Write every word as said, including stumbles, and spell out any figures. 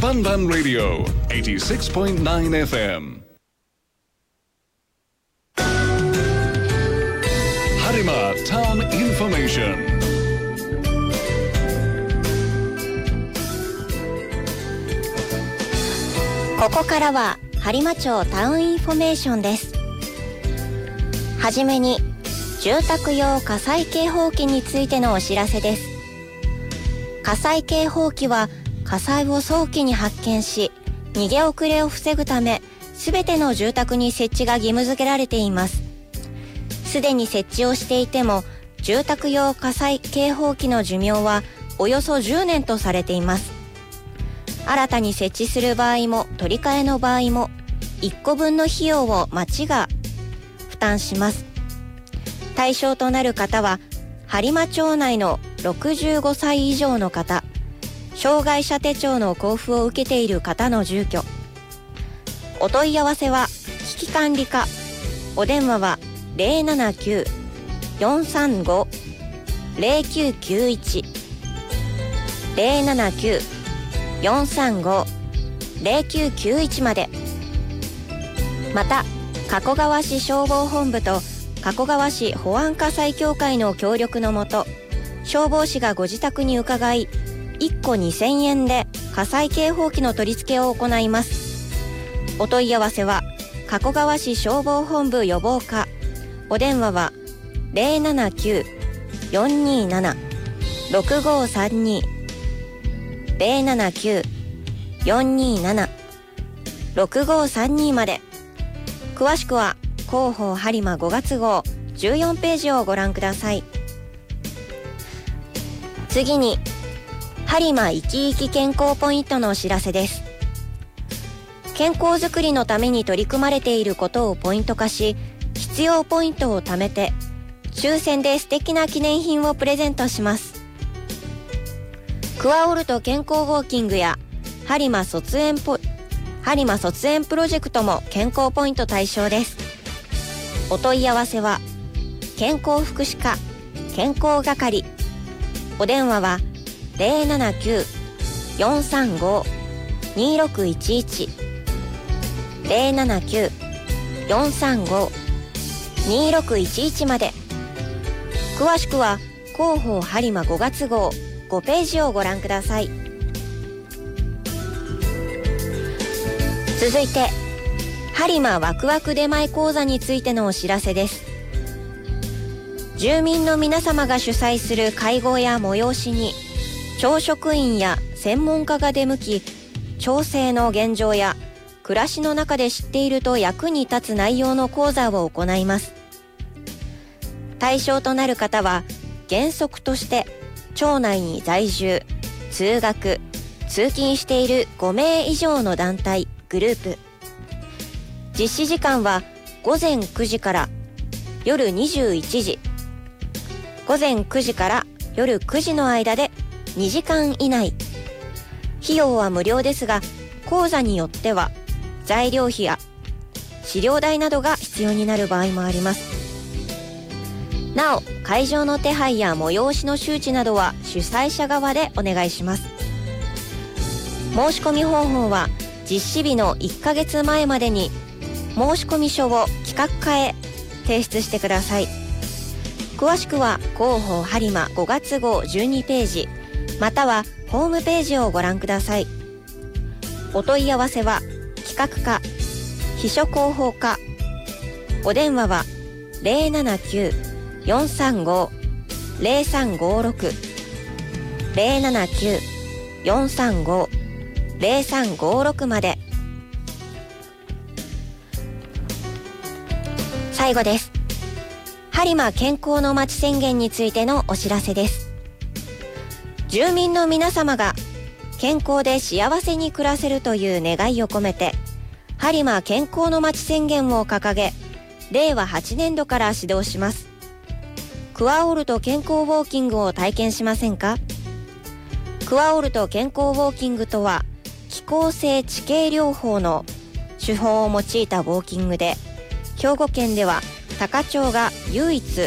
バンバンラディオ はちじゅうろくてんきゅうエフエム ハリマタウンインフォメーション。 ここからは播磨町タウンインフォメーションです。はじめに住宅用火災警報器についてのお知らせです。火災警報器は火災を早期に発見し、逃げ遅れを防ぐため、すべての住宅に設置が義務付けられています。すでに設置をしていても、住宅用火災警報器の寿命はおよそじゅうねんとされています。新たに設置する場合も取り替えの場合も、いっこぶんの費用を町が負担します。対象となる方は、播磨町内のろくじゅうごさい以上の方、障害者手帳の交付を受けている方の住居。お問い合わせは危機管理課。お電話は ゼロななきゅう よんさんご ゼロきゅうきゅういち ゼロななきゅう よんさんご ゼロきゅうきゅういちまで。また、加古川市消防本部と加古川市保安火災協会の協力のもと、消防士がご自宅に伺い、いっこにせんえんで火災警報器の取り付けを行います。お問い合わせは加古川市消防本部予防課。お電話は ゼロななきゅう よんにーなな ろくごさんに ゼロななきゅう よんにーなな ろくごさんに まで。詳しくは広報播磨ごがつ号じゅうよんページをご覧ください。次に播磨いきいき健康ポイントのお知らせです。健康づくりのために取り組まれていることをポイント化し、必要ポイントを貯めて抽選で素敵な記念品をプレゼントします。クワオルト健康ウォーキングや播磨卒園ポ播磨卒園プロジェクトも健康ポイント対象です。お問い合わせは健康福祉課健康係。お電話はゼロななきゅう よんさんご にろくいちいち ゼロななきゅう よんさんご にろくいちいちまで。詳しくは広報播磨ごがつ号ごページをご覧ください。続いて播磨ワクワク出前講座についてのお知らせです。住民の皆様が主催する会合や催しに町職員や専門家が出向き、町政の現状や暮らしの中で知っていると役に立つ内容の講座を行います。対象となる方は原則として町内に在住、通学、通勤しているごめい以上の団体、グループ。実施時間はごぜんくじから夜にじゅういちじ、ごぜんくじから夜くじの間でにじかん以内。費用は無料ですが、講座によっては材料費や資料代などが必要になる場合もあります。なお、会場の手配や催しの周知などは主催者側でお願いします。申し込み方法は実施日のいっかげつまえまでに申し込み書を企画課へ提出してください。詳しくは広報播磨ごがつ号じゅうにページまたはホームページをご覧ください。お問い合わせは企画課、秘書広報課。お電話はゼロななきゅう よんさんご ゼロさんごろく ゼロななきゅう よんさんご ゼロさんごろくまで。最後です。播磨健康のまち宣言についてのお知らせです。住民の皆様が健康で幸せに暮らせるという願いを込めて、播磨健康のまち宣言を掲げ、れいわはちねんどから始動します。クワオルト健康ウォーキングを体験しませんか？クワオルト健康ウォーキングとは、気候性地形療法の手法を用いたウォーキングで、兵庫県では多可町が唯一